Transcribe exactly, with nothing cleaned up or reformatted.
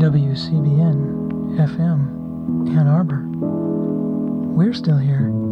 W C B N F M, Ann Arbor. We're still here.